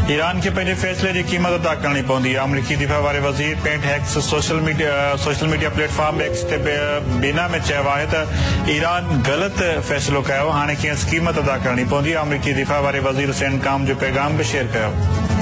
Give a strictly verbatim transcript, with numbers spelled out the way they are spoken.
Iran के पंहिंजे फ़ैसिले जी क़ीमत अदा करणी पवंदी। अमरीकी दिफ़ा वारे वज़ीर पेट hex social media social media platform x ते बीना में चयो आहे त ईरान ग़लति फ़ैसिलो कयो, हाणे खेसि क़ीमत अदा करणी पवंदी। अमरीकी दिफ़ा वारे वज़ीर सेनकाम जो पैगाम बि शेयर कयो।